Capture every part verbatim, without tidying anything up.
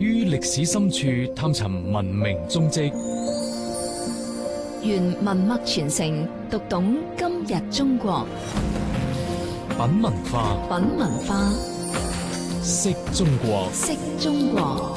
於歷史深處探尋文明蹤跡， 願文脈傳承，讀懂今日中國。 品文化， 品文化， 識中國， 識中國。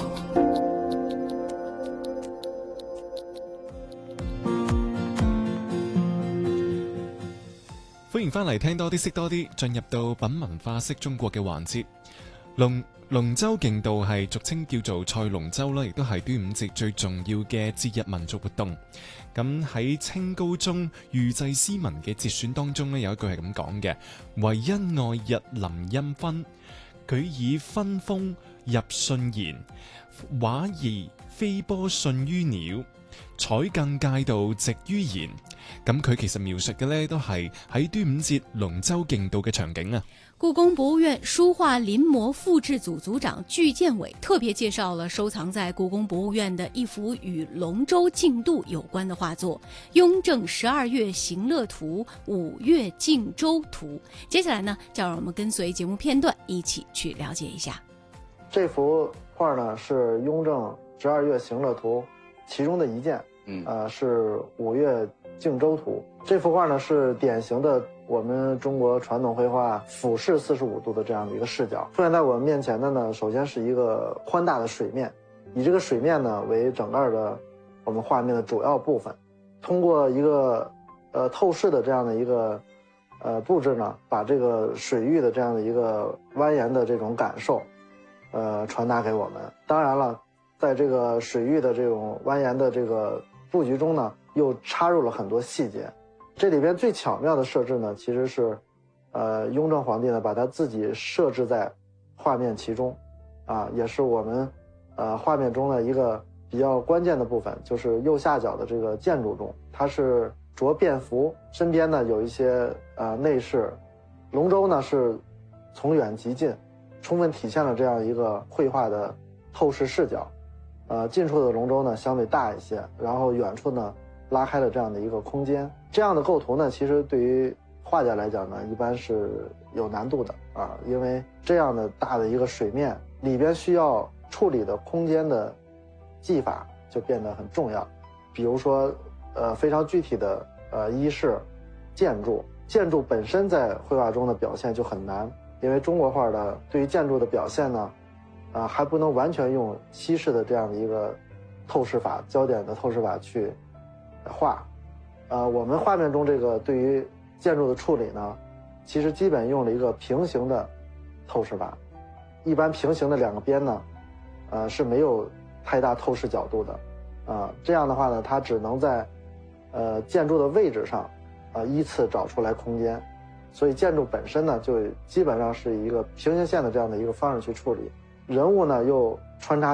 歡迎翻嚟聽多啲識多啲，進入到品文化識中國嘅環節。龍龍舟競渡係俗稱叫做賽龍舟啦，亦都係端午節最重要嘅節日民族活動。咁喺清高宗御製詩文嘅節選當中呢，有一句係咁講嘅：唯因愛日臨陰分，舉以分封入信言，畫而飛波信於鳥，彩更介道直於言。咁佢其實描述嘅呢，都係喺端午節龍舟競渡嘅場景啊。 故宮博物院書畫臨摹複製組組長具建偉特別介紹了收藏在故宮博物院的一幅與龍舟競渡有關的畫作《雍正十二月行樂圖》《五月競舟圖》。接下來呢，就讓我們跟隨節目片段一起去了解一下。 這幅畫呢是《雍正十二月行樂圖》其中的一件，嗯，呃，是《五月競舟圖》。這幅畫呢是典型的我們中國傳統繪畫俯視四十五度的這樣的一個視角。出現在我們面前的呢，首先是一個寬大的水面，以這個水面呢為整個的我們畫面的主要部分。通過一個呃透視的這樣的一個呃布置呢，把這個水域的這樣的一個蜿蜒的這種感受呃傳達給我們。當然了，在這個水域的這種蜿蜒的這個布局中呢，又插入了很多細節。這裏邊最巧妙的設置呢，其實是，呃，雍正皇帝呢把他自己設置在畫面其中，啊，也是我們，呃，畫面中的一個比較關鍵的部分，就是右下角的這個建築中，他是着便服，身邊呢有一些呃內飾，龍舟呢是從遠及近，充分體現了這樣一個繪畫的透視視角，呃，近處的龍舟呢相對大一些，然後遠處呢拉開了這樣的一個空間。這樣的構圖呢，其實對於畫家來講呢，一般是有難度的啊，因為這樣的大的一個水面裏邊需要處理的空間的技法就變得很重要。比如說，呃，非常具體的呃一是建築，建築本身在繪畫中的表現就很難，因為中國畫的對於建築的表現呢，啊、呃，還不能完全用西式的這樣的一個透視法、焦點的透視法去畫。呃，我們畫面中這個對於建築的處理呢，其實基本用了一個平行的透視法。一般平行的兩個邊呢，呃，是沒有太大透視角度的。啊、呃，這樣的話呢，它只能在呃建築的位置上，呃依次找出來空間。所以建築本身呢，就基本上是一個平行線的這樣的一個方式去處理。人物呢，又穿插